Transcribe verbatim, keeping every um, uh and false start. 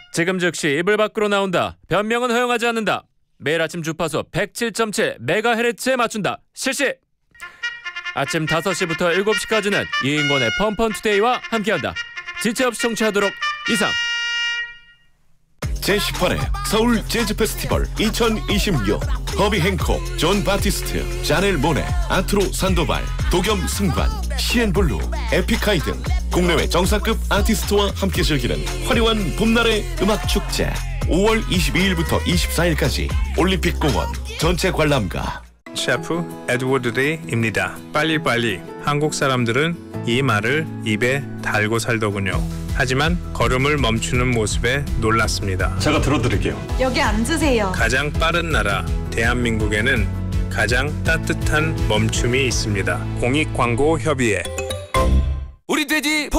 지금 즉시 이불 밖으로 나온다. 변명은 허용하지 않는다. 매일 아침 주파수 백칠 점 칠 메가헤르츠에 맞춘다. 실시! 아침 다섯 시부터 일곱 시까지는 이인권의 펌펀투데이와 함께한다. 지체 없이 청취하도록. 이상. 제십팔 회 서울 재즈 페스티벌 이천이십육 허비 행콕, 존 바티스트, 자넬 모네, 아트로 산도발, 도겸 승관, 시엔블루, 에픽하이 등 국내외 정상급 아티스트와 함께 즐기는 화려한 봄날의 음악 축제. 오월 이십이일부터 이십사일까지 올림픽공원 전체 관람가. 셰프 에드워드 데이입니다. 빨리빨리. 한국 사람들은 이 말을 입에 달고 살더군요. 하지만 걸음을 멈추는 모습에 놀랐습니다. 제가 들어드릴게요. 여기 앉으세요. 가장 빠른 나라 대한민국에는 가장 따뜻한 멈춤이 있습니다. 공익광고협의회. 우리 돼지